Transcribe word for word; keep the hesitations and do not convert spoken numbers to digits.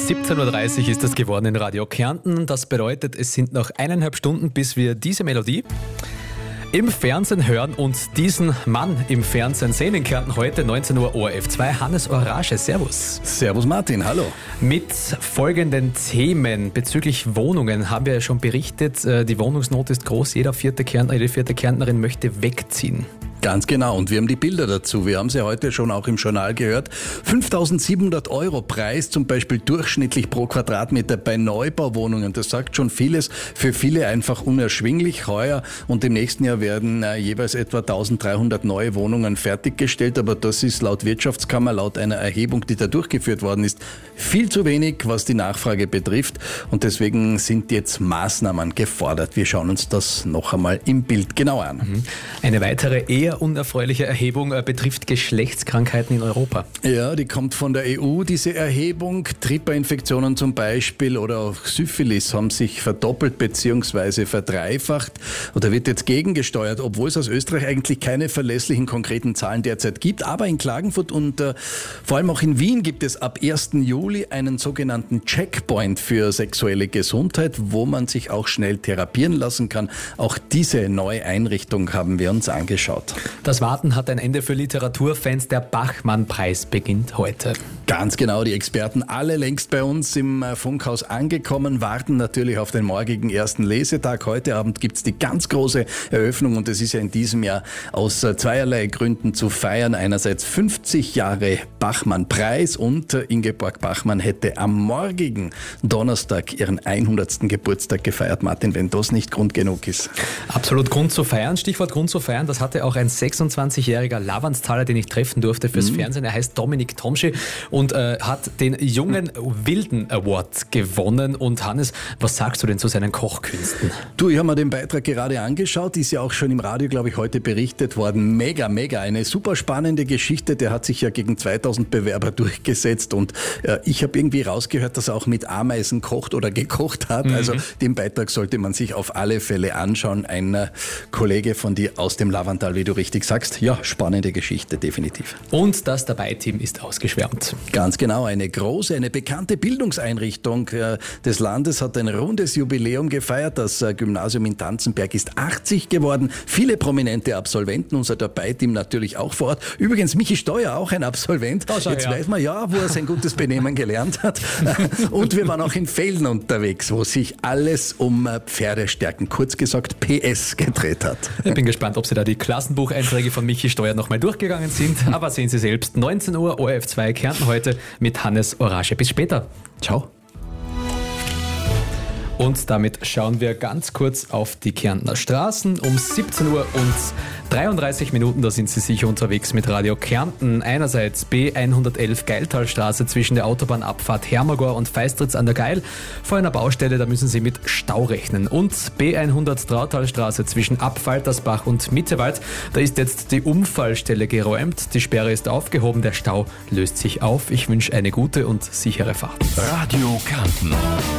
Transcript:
siebzehn Uhr dreißig ist es geworden in Radio Kärnten. Das bedeutet, es sind noch eineinhalb Stunden, bis wir diese Melodie im Fernsehen hören und diesen Mann im Fernsehen sehen in Kärnten heute neunzehn Uhr O R F zwei. Hannes Orage, servus. Servus Martin, hallo. Mit folgenden Themen bezüglich Wohnungen haben wir ja schon berichtet. Die Wohnungsnot ist groß, jeder vierte Kärntner, jede vierte Kärntnerin möchte wegziehen. Ganz genau, und wir haben die Bilder dazu. Wir haben sie heute schon auch im Journal gehört. fünftausendsiebenhundert Euro Preis zum Beispiel durchschnittlich pro Quadratmeter bei Neubauwohnungen. Das sagt schon vieles, für viele einfach unerschwinglich. Heuer und im nächsten Jahr werden äh, jeweils etwa eintausenddreihundert neue Wohnungen fertiggestellt. Aber das ist laut Wirtschaftskammer, laut einer Erhebung, die da durchgeführt worden ist, viel zu wenig, was die Nachfrage betrifft. Und deswegen sind jetzt Maßnahmen gefordert. Wir schauen uns das noch einmal im Bild genauer an. Eine weitere eher unerfreuliche Erhebung betrifft Geschlechtskrankheiten in Europa. Ja, die kommt von der E U, diese Erhebung. Tripperinfektionen zum Beispiel oder auch Syphilis haben sich verdoppelt bzw. verdreifacht. Und da wird jetzt gegengesteuert, obwohl es aus Österreich eigentlich keine verlässlichen konkreten Zahlen derzeit gibt. Aber in Klagenfurt und äh, vor allem auch in Wien gibt es ab ersten Juli einen sogenannten Checkpoint für sexuelle Gesundheit, wo man sich auch schnell therapieren lassen kann. Auch diese neue Einrichtung haben wir uns angeschaut. Das Warten hat ein Ende für Literaturfans. Der Bachmann-Preis beginnt heute. Ganz genau, die Experten alle längst bei uns im Funkhaus angekommen, warten natürlich auf den morgigen ersten Lesetag. Heute Abend gibt es die ganz große Eröffnung und es ist ja in diesem Jahr aus zweierlei Gründen zu feiern. Einerseits fünfzig Jahre Bachmann-Preis und Ingeborg Bachmann hätte am morgigen Donnerstag ihren hundertsten Geburtstag gefeiert. Martin, wenn das nicht Grund genug ist. Absolut Grund zu feiern. Stichwort Grund zu feiern, das hatte auch ein sechsundzwanzigjähriger Lavanztaler, den ich treffen durfte fürs mhm. Fernsehen. Er heißt Dominik Tomschi und äh, hat den Jungen Wilden Award gewonnen. Und Hannes, was sagst du denn zu seinen Kochkünsten? Du, ich habe mir den Beitrag gerade angeschaut, ist ja auch schon im Radio, glaube ich, heute berichtet worden. Mega, mega, eine super spannende Geschichte. Der hat sich ja gegen zweitausend Bewerber durchgesetzt und äh, ich habe irgendwie rausgehört, dass er auch mit Ameisen kocht oder gekocht hat. Mhm. Also den Beitrag sollte man sich auf alle Fälle anschauen. Ein äh, Kollege von dir aus dem Lavantal, wie du richtig sagst. Ja, spannende Geschichte, definitiv. Und das Dabei-Team ist ausgeschwärmt. Ganz genau, eine große, eine bekannte Bildungseinrichtung äh, des Landes hat ein rundes Jubiläum gefeiert. Das äh, Gymnasium in Tanzenberg ist achtzig geworden. Viele prominente Absolventen, unser Dabei-Team natürlich auch vor Ort. Übrigens Michi Steuer, auch ein Absolvent. Oh, Jetzt ja. weiß man ja, wo er sein gutes Benehmen gelernt hat. Und wir waren auch in Velden unterwegs, wo sich alles um Pferdestärken, kurz gesagt P S, gedreht hat. Ich bin gespannt, ob Sie da die Klassenbucheinträge von Michi Steuer nochmal durchgegangen sind. Aber sehen Sie selbst, neunzehn Uhr O R F zwei Kärnten heute mit Hannes Orage. Bis später. Ciao. Und damit schauen wir ganz kurz auf die Kärntner Straßen. Um siebzehn Uhr und dreiunddreißig Minuten, da sind Sie sicher unterwegs mit Radio Kärnten. Einerseits B hundertelf Geiltalstraße zwischen der Autobahnabfahrt Hermagor und Feistritz an der Geil. Vor einer Baustelle, da müssen Sie mit Stau rechnen. Und B hundert Trautalstraße zwischen Abfaltersbach und Mittewald. Da ist jetzt die Unfallstelle geräumt. Die Sperre ist aufgehoben, der Stau löst sich auf. Ich wünsche eine gute und sichere Fahrt. Radio Kärnten.